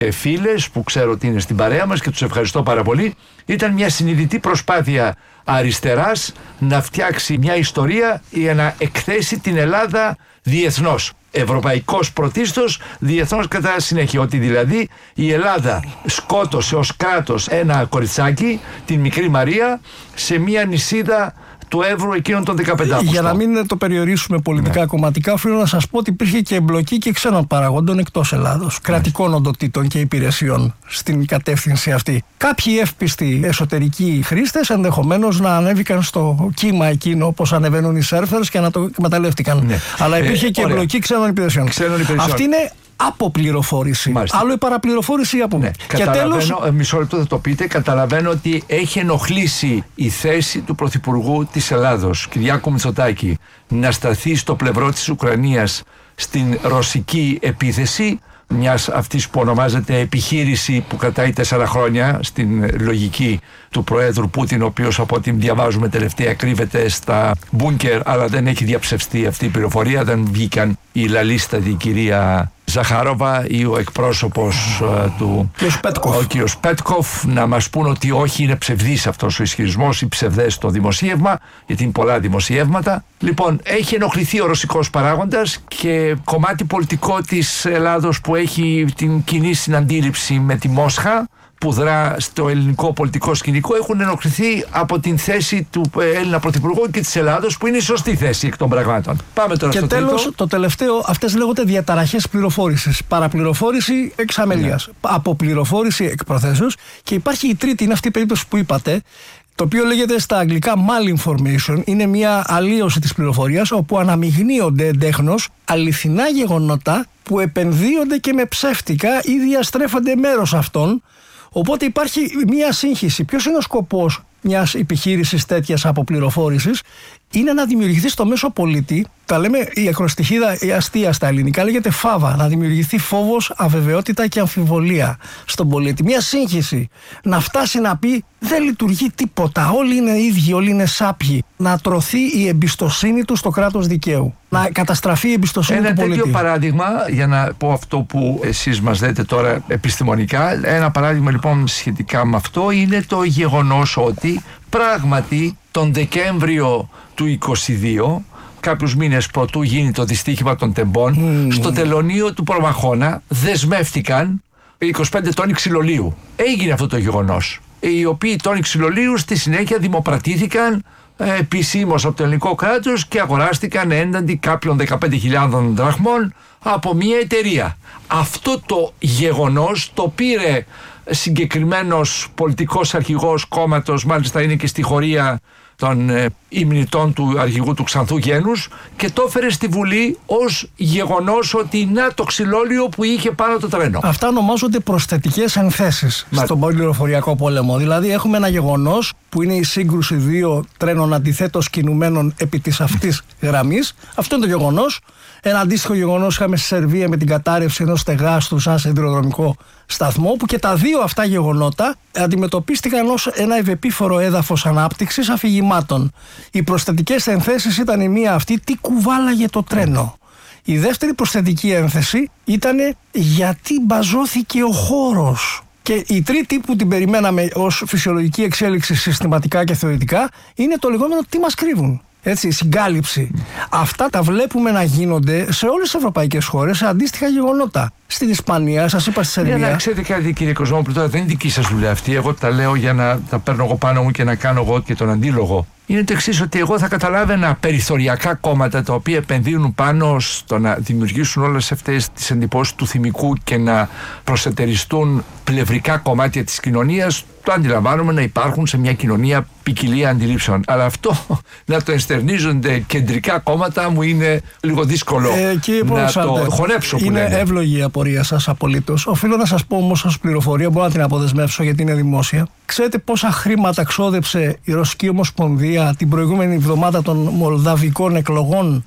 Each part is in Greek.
φίλες που ξέρω ότι είναι στην παρέα μας και τους ευχαριστώ πάρα πολύ. Ήταν μια συνειδητή προσπάθεια αριστεράς να φτιάξει μια ιστορία για να εκθέσει την Ελλάδα διεθνώς. Ευρωπαϊκός πρωτίστως, διεθνώς κατά συνέχεια. Ότι δηλαδή η Ελλάδα σκότωσε ως κράτος ένα κοριτσάκι, την μικρή Μαρία, σε μια νησίδα του Εύρου εκείνων των 15 Αυγούστου. Για να μην το περιορίσουμε πολιτικά κομματικά, οφείλω να σας πω ότι υπήρχε και εμπλοκή και ξένων παραγόντων εκτός Ελλάδος, κρατικών οντοτήτων και υπηρεσιών στην κατεύθυνση αυτή. Κάποιοι εύπιστοι εσωτερικοί χρήστες ενδεχομένως να ανέβηκαν στο κύμα εκείνο, όπως ανεβαίνουν οι σέρφερς, και να το εκμεταλλεύτηκαν. Ναι. Αλλά υπήρχε και εμπλοκή ξένων υπηρεσιών. Αυτή είναι αποπληροφόρηση. Μάλιστα. Άλλο η παραπληροφόρηση από ναι. Και τέλος. Μισό λεπτό θα το πείτε. Καταλαβαίνω ότι έχει ενοχλήσει η θέση του Πρωθυπουργού της Ελλάδος, Κυριάκου Μητσοτάκη, να σταθεί στο πλευρό της Ουκρανίας στην ρωσική επίθεση, μιας αυτής που ονομάζεται επιχείρηση που κρατάει 4 χρόνια στην λογική του Προέδρου Πούτιν, ο οποίος από ό,τι διαβάζουμε τελευταία κρύβεται στα μπούνκερ, αλλά δεν έχει διαψευστεί αυτή η πληροφορία. Δεν βγήκαν η λαλίστατη κυρία Ζαχάροβα ή ο εκπρόσωπος του, ο κ. Πέτκοφ, να μας πούν ότι όχι, είναι ψευδής αυτός ο ισχυρισμός ή ψευδές το δημοσίευμα, γιατί είναι πολλά δημοσιεύματα. Λοιπόν, έχει ενοχληθεί ο ρωσικός παράγοντας και κομμάτι πολιτικό της Ελλάδος που έχει την κοινή συναντήληψη με τη Μόσχα, που δρά στο ελληνικό πολιτικό σκηνικό, έχουν ενοχληθεί από την θέση του Έλληνα Πρωθυπουργού και της Ελλάδος, που είναι η σωστή θέση εκ των πραγμάτων. Πάμε τώρα στο τρίτο. Και τέλος, το τελευταίο, αυτές λέγονται διαταραχές πληροφόρησης. Παραπληροφόρηση εξ αμελίας. Ναι. Αποπληροφόρηση εκ προθέσεως. Και υπάρχει η τρίτη, είναι αυτή η περίπτωση που είπατε, το οποίο λέγεται στα αγγλικά malinformation. Είναι μια αλλίωση της πληροφορίας, όπου αναμειγνύονται εντέχνως αληθινά γεγονότα που επενδύονται και με ψεύτικα ή διαστρέφονται μέρος αυτών. Οπότε υπάρχει μια σύγχυση. Ποιος είναι ο σκοπός μιας επιχείρησης τέτοιας αποπληροφόρησης? Είναι να δημιουργηθεί στο μέσο πολίτη, τα λέμε η ακροστιχίδα η αστεία στα ελληνικά, λέγεται φάβα, να δημιουργηθεί φόβος, αβεβαιότητα και αμφιβολία στον πολίτη. Μια σύγχυση. Να φτάσει να πει δεν λειτουργεί τίποτα, όλοι είναι ίδιοι, όλοι είναι σάπιοι. Να τρωθεί η εμπιστοσύνη του στο κράτος δικαίου. Να καταστραφεί η εμπιστοσύνη του πολίτη. Ένα τέτοιο παράδειγμα, για να πω αυτό που εσείς μας λέτε τώρα επιστημονικά, ένα παράδειγμα λοιπόν σχετικά με αυτό είναι το γεγονός ότι πράγματι τον Δεκέμβριο του 22, κάποιους μήνες πρωτού γίνει το δυστύχημα των τεμπών, στο τελωνείο του Προμαχώνα δεσμεύτηκαν 25 τόνοι ξυλολίου. Έγινε αυτό το γεγονός. Οι οποίοι τόνοι ξυλολίου στη συνέχεια δημοπρατήθηκαν επισήμως από το ελληνικό κράτος και αγοράστηκαν έναντι κάποιων 15.000 δραχμών από μια εταιρεία. Αυτό το γεγονός το πήρε συγκεκριμένος πολιτικός αρχηγός κόμματος, μάλιστα είναι και στη χωρία των υμνητών του αρχηγού του Ξανθού Γένους, και το έφερε στη Βουλή ως γεγονός ότι να το ξυλόλιο που είχε πάνω το τρένο. Αυτά ονομάζονται προσθετικές ενθέσεις στον πληροφοριακό πόλεμο. Δηλαδή έχουμε ένα γεγονός που είναι η σύγκρουση δύο τρένων αντιθέτως κινουμένων επί της αυτής γραμμής. Αυτό είναι το γεγονός. Ένα αντίστοιχο γεγονός είχαμε στη Σερβία με την κατάρρευση ενός στεγάστρου σαν σιδηροδρομικό σταθμό, που και τα δύο αυτά γεγονότα αντιμετωπίστηκαν ως ένα ευεπίφορο έδαφος ανάπτυξης αφηγημάτων. Οι προσθετικές ενθέσεις ήταν η μία αυτή, τι κουβάλαγε το τρένο. Η δεύτερη προσθετική ένθεση ήταν γιατί μπαζώθηκε ο χώρος. Και η τρίτη που την περιμέναμε ως φυσιολογική εξέλιξη συστηματικά και θεωρητικά είναι το λεγόμενο τι μας κρύβουν. Έτσι, συγκάλυψη. Αυτά τα βλέπουμε να γίνονται σε όλες τις ευρωπαϊκές χώρες σε αντίστοιχα γεγονότα. Στην Ισπανία, σας είπα, στη Σερβία. Να ξέρετε κάτι, κύριε Κοσμόπουλο, τώρα δεν είναι δική σας δουλειά αυτή. Εγώ τα λέω για να τα παίρνω εγώ πάνω μου και να κάνω εγώ και τον αντίλογο. Είναι το εξής, ότι εγώ θα καταλάβαινα περιθωριακά κόμματα τα οποία επενδύουν πάνω στο να δημιουργήσουν όλες αυτές τις εντυπώσεις του θυμικού και να προσετεριστούν πλευρικά κομμάτια της κοινωνίας. Το αντιλαμβάνομαι να υπάρχουν σε μια κοινωνία ποικιλία αντιλήψεων. Αλλά αυτό να το ενστερνίζονται κεντρικά κόμματα μου είναι λίγο δύσκολο να το χωνέψω. Είναι εύλογη η απορία σας απολύτως. Οφείλω να σας πω όμως ως πληροφορία, μπορώ να την αποδεσμεύσω γιατί είναι δημόσια. Ξέρετε πόσα χρήματα ξόδεψε η Ρωσική Ομοσπονδία την προηγούμενη εβδομάδα των μολδαβικών εκλογών?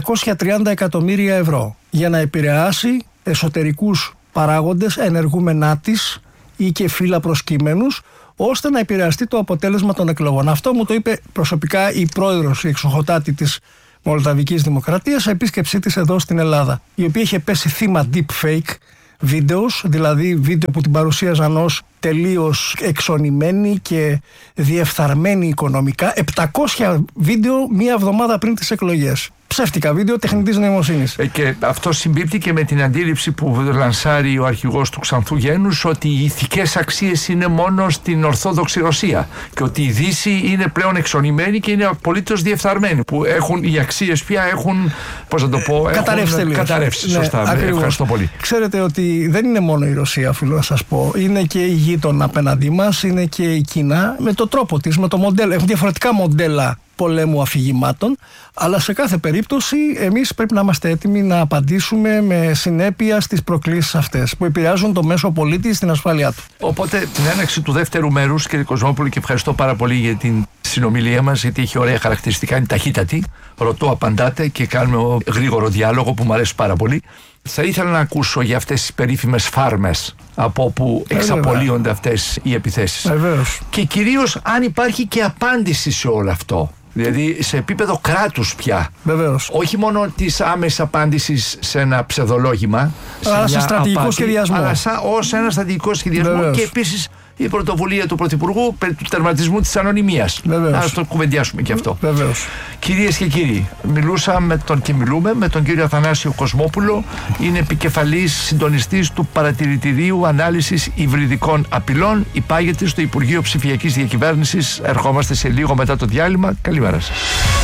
230 εκατομμύρια ευρώ για να επηρεάσει εσωτερικούς παράγοντες, ενεργούμενά της ή και φύλλα προσκύμενους, ώστε να επηρεαστεί το αποτέλεσμα των εκλογών. Αυτό μου το είπε προσωπικά η πρόεδρος, η εξοχοτάτη της Μολδαβικής Δημοκρατίας, σε επίσκεψή της εδώ στην Ελλάδα, η οποία είχε πέσει θύμα deepfake βίντεο, δηλαδή βίντεο που την παρουσίαζαν ως τελείως εξονημένη και διεφθαρμένη οικονομικά. 700 βίντεο μία εβδομάδα πριν τις εκλογές. Ψεύτικα βίντεο τεχνητής νοημοσύνης. Και αυτό συμπίπτει και με την αντίληψη που λανσάρει ο αρχηγός του Ξανθού Γένους, ότι οι ηθικές αξίες είναι μόνο στην Ορθόδοξη Ρωσία και ότι η Δύση είναι πλέον εξονημένη και είναι απολύτως διεφθαρμένη, που οι αξίες πια έχουν, πώς να το πω, καταρρεύσει. Σωστά, ευχαριστώ πολύ. Ξέρετε ότι δεν είναι μόνο η Ρωσία, φίλο, να σας πω. Είναι και η γείτονα απέναντί μας, είναι και η Κίνα με το τρόπο της, με το μοντέλο. Έχουν διαφορετικά μοντέλα πολέμου αφηγημάτων, αλλά σε κάθε περίπτωση εμείς πρέπει να είμαστε έτοιμοι να απαντήσουμε με συνέπεια στις προκλήσεις αυτές που επηρεάζουν το μέσο πολίτη στην ασφάλειά του. Οπότε την έναρξη του δεύτερου μέρους, κύριε Κοσμόπουλο, και ευχαριστώ πάρα πολύ για την συνομιλία μας, γιατί έχει ωραία χαρακτηριστικά, είναι ταχύτατη, ρωτώ, απαντάτε και κάνουμε γρήγορο διάλογο που μου αρέσει πάρα πολύ. Θα ήθελα να ακούσω για αυτές τις περίφημες φάρμες από όπου εξαπολύονται αυτές οι επιθέσεις. Βεβαίως. Και κυρίως αν υπάρχει και απάντηση σε όλο αυτό. Δηλαδή σε επίπεδο κράτους πια. Βεβαίως. Όχι μόνο της άμεσης απάντησης σε ένα ψευδολόγημα, αλλά σε στρατηγικό σχεδιασμό. Αλλά ως ένα στρατηγικό σχεδιασμό. Βεβαίως. Και επίσης η πρωτοβουλία του Πρωθυπουργού περί του τερματισμού της ανωνυμίας. Να το κουβεντιάσουμε και αυτό. Βεβαίως. Κυρίες και κύριοι, μιλούσα μιλούμε με τον κύριο Αθανάσιο Κοσμόπουλο. Είναι επικεφαλής συντονιστής του Παρατηρητηρίου Ανάλυσης Υβριδικών Απειλών. Υπάγεται στο Υπουργείο Ψηφιακής Διακυβέρνησης. Ερχόμαστε σε λίγο μετά το διάλειμμα. Καλημέρα σας.